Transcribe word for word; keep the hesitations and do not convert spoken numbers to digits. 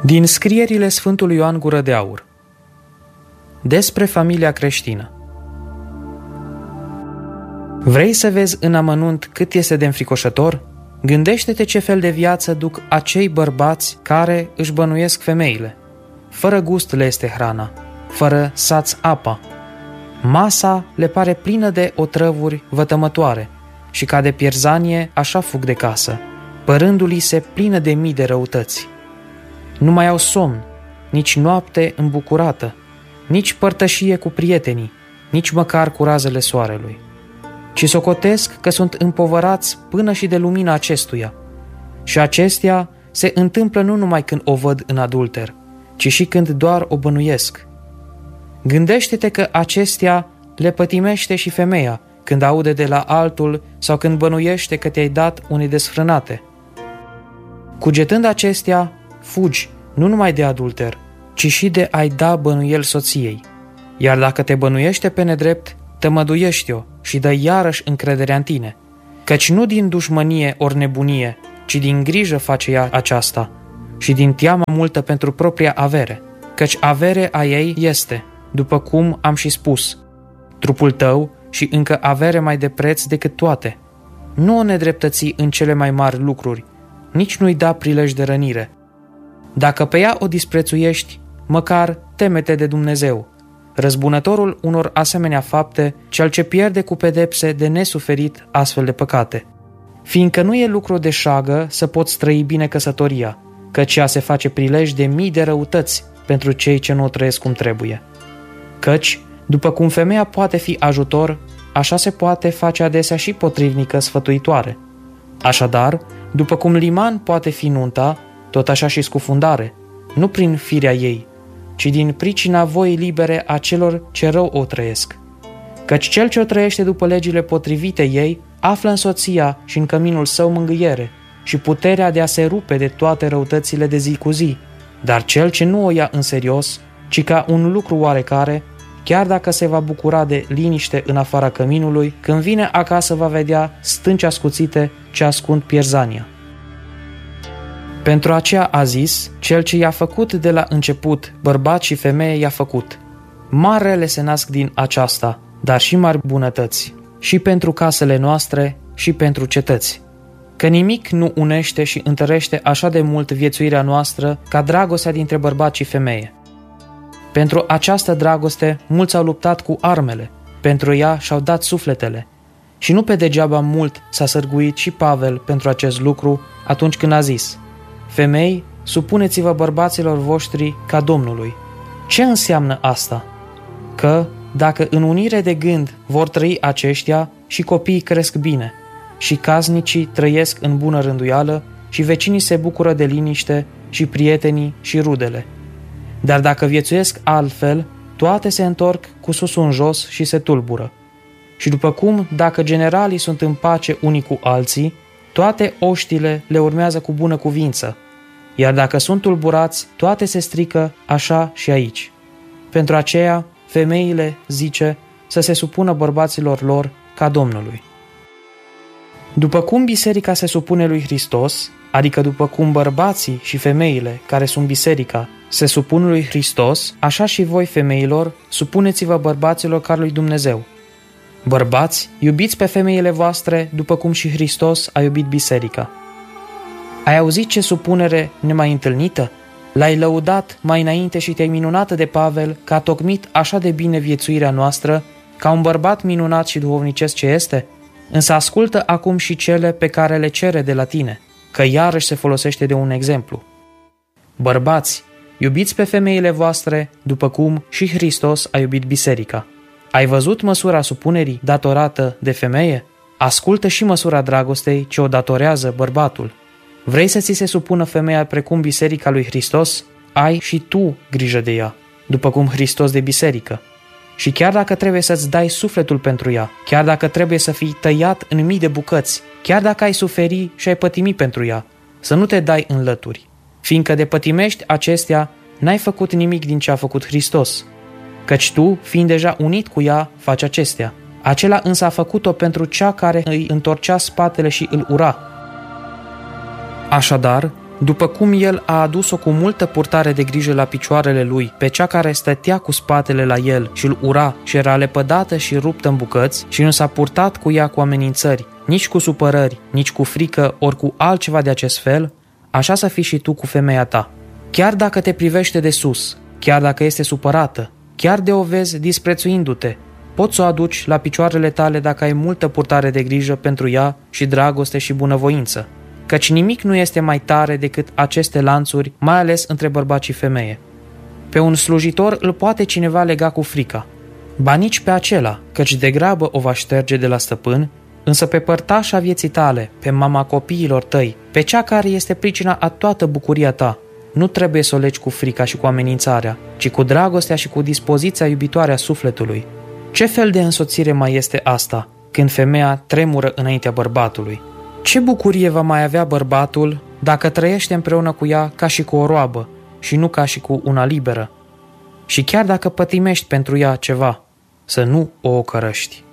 Din scrierile Sfântului Ioan Gură de Aur despre familia creștină. Vrei să vezi în amănunt cât este de înfricoșător? Gândește-te ce fel de viață duc acei bărbați care își bănuiesc femeile. Fără gust le este hrana, fără saț apa. Masa le pare plină de otrăvuri vătămătoare și ca de pierzanie așa fug de casă, părându-li se plină de mii de răutăți. Nu mai au somn, nici noapte îmbucurată, nici părtășie cu prietenii, nici măcar cu razele soarelui, ci socotesc că sunt împovărați până și de lumina acestuia. Și acestea se întâmplă nu numai când o văd în adulter, ci și când doar o bănuiesc. Gândește-te că acestea le pătimește și femeia când aude de la altul sau când bănuiește că te-ai dat unei desfrânate. Cugetând acestea, fugi nu numai de adulter, ci și de a-i da bănuiel soției. Iar dacă te bănuiește pe nedrept, tămăduiește-o și dă iarăși încrederea în tine, căci nu din dușmănie ori nebunie, ci din grijă face ea aceasta și din teamă multă pentru propria avere, căci avere a ei este, după cum am și spus, trupul tău și încă avere mai de preț decât toate. Nu o nedreptăți în cele mai mari lucruri, nici nu-i da prilej de rănire. Dacă pe ea o disprețuiești, măcar temete de Dumnezeu, răzbunătorul unor asemenea fapte, cel ce pierde cu pedepse de nesuferit astfel de păcate. Fiindcă nu e lucru de șagă să poți trăi bine căsătoria, căci ea se face prilej de mii de răutăți pentru cei ce nu o trăiesc cum trebuie. Căci, după cum femeia poate fi ajutor, așa se poate face adesea și potrivnică sfătuitoare. Așadar, după cum liman poate fi nunta, tot așa și scufundare, nu prin firea ei, ci din pricina voii libere a celor ce rău o trăiesc. Căci cel ce o trăiește după legile potrivite ei, află în soția și în căminul său mângâiere și puterea de a se rupe de toate răutățile de zi cu zi, dar cel ce nu o ia în serios, ci ca un lucru oarecare, chiar dacă se va bucura de liniște în afara căminului, când vine acasă va vedea stânci ascuțite ce ascund pierzania. Pentru aceea a zis, cel ce i-a făcut de la început, bărbat și femeie i-a făcut. Marele se nasc din aceasta, dar și mari bunătăți, și pentru casele noastre, și pentru cetăți. Că nimic nu unește și întărește așa de mult viețuirea noastră ca dragostea dintre bărbat și femeie. Pentru această dragoste mulți au luptat cu armele, pentru ea și-au dat sufletele. Și nu pe degeaba mult s-a sârguit și Pavel pentru acest lucru atunci când a zis: Femei, supuneți-vă bărbaților voștri ca Domnului. Ce înseamnă asta? Că, dacă în unire de gând vor trăi aceștia, și copiii cresc bine, și casnicii trăiesc în bună rânduială, și vecinii se bucură de liniște, și prietenii și rudele. Dar dacă viețuiesc altfel, toate se întorc cu susul în jos și se tulbură. Și după cum, dacă generalii sunt în pace unii cu alții, toate oștile le urmează cu bună cuvință, iar dacă sunt tulburați, toate se strică așa și aici. Pentru aceea, femeile, zice, să se supună bărbaților lor ca Domnului. După cum biserica se supune lui Hristos, adică după cum bărbații și femeile care sunt biserica se supun lui Hristos, așa și voi, femeilor, supuneți-vă bărbaților ca lui Dumnezeu. Bărbați, iubiți pe femeile voastre după cum și Hristos a iubit biserica. Ai auzit ce supunere nemai întâlnită? L-ai lăudat mai înainte și te-ai minunat de Pavel că a tocmit așa de bine viețuirea noastră, ca un bărbat minunat și duhovnicesc ce este? Însă ascultă acum și cele pe care le cere de la tine, că iarăși se folosește de un exemplu. Bărbați, iubiți pe femeile voastre după cum și Hristos a iubit biserica. Ai văzut măsura supunerii datorată de femeie? Ascultă și măsura dragostei ce o datorează bărbatul. Vrei să ți se supună femeia precum biserica lui Hristos? Ai și tu grijă de ea, după cum Hristos de biserică. Și chiar dacă trebuie să-ți dai sufletul pentru ea, chiar dacă trebuie să fii tăiat în mii de bucăți, chiar dacă ai suferi și ai pătimi pentru ea, să nu te dai în lături, fiindcă de pătimești acestea n-ai făcut nimic din ce a făcut Hristos. Căci tu, fiind deja unit cu ea, faci acestea. Acela însă a făcut-o pentru cea care îi întorcea spatele și îl ura. Așadar, După cum el a adus-o cu multă purtare de grijă la picioarele lui, pe cea care stătea cu spatele la el și îl ura și era lepădată și ruptă în bucăți și nu s-a purtat cu ea cu amenințări, nici cu supărări, nici cu frică, ori cu altceva de acest fel, așa să fii și tu cu femeia ta. Chiar dacă te privește de sus, chiar dacă este supărată, chiar de o vezi disprețuindu-te, poți să o aduci la picioarele tale dacă ai multă purtare de grijă pentru ea și dragoste și bunăvoință, căci nimic nu este mai tare decât aceste lanțuri, mai ales între bărbat și femeie. Pe un slujitor îl poate cineva lega cu frica, ba nici pe acela, căci degrabă o va șterge de la stăpân, însă pe părtașa vieții tale, pe mama copiilor tăi, pe cea care este pricina a toată bucuria ta, nu trebuie să o legi cu frica și cu amenințarea, ci cu dragostea și cu dispoziția iubitoare a sufletului. Ce fel de însoțire mai este asta, când femeia tremură înaintea bărbatului? Ce bucurie va mai avea bărbatul dacă trăiește împreună cu ea ca și cu o roabă și nu ca și cu una liberă? Și chiar dacă pătimești pentru ea ceva, să nu o ocărăști.